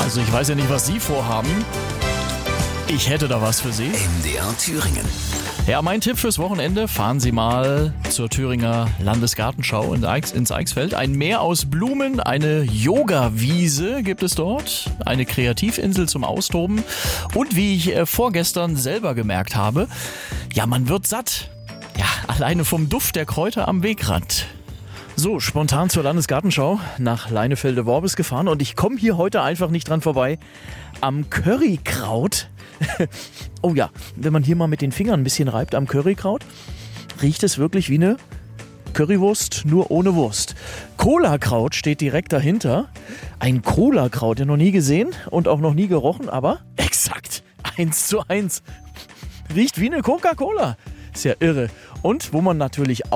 Also ich weiß ja nicht, was Sie vorhaben. Ich hätte da was für Sie. MDR Thüringen. Ja, mein Tipp fürs Wochenende: fahren Sie mal zur Thüringer Landesgartenschau ins Eichsfeld. Ein Meer aus Blumen, eine Yoga-Wiese gibt es dort, eine Kreativinsel zum Austoben und wie ich vorgestern selber gemerkt habe, ja, man wird satt. Ja, alleine vom Duft der Kräuter am Wegrand. So, spontan zur Landesgartenschau nach Leinefelde-Worbis gefahren und ich komme hier heute einfach nicht dran vorbei am Currykraut. Oh ja, wenn man hier mal mit den Fingern ein bisschen reibt am Currykraut, riecht es wirklich wie eine Currywurst, nur ohne Wurst. Cola-Kraut steht direkt dahinter. Ein Cola-Kraut, ja noch nie gesehen und auch noch nie gerochen, aber exakt 1:1. Riecht wie eine Coca-Cola. Ist ja irre. Und wo man natürlich